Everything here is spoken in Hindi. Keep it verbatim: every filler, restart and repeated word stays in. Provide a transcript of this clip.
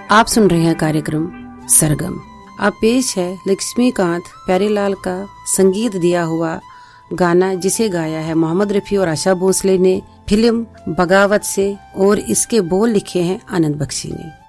आप सुन रहे हैं कार्यक्रम सरगम। अब पेश है लक्ष्मीकांत प्यारेलाल का संगीत दिया हुआ गाना, जिसे गाया है मोहम्मद रफी और आशा भोसले ने फिल्म बगावत से, और इसके बोल लिखे हैं आनंद बख्शी ने।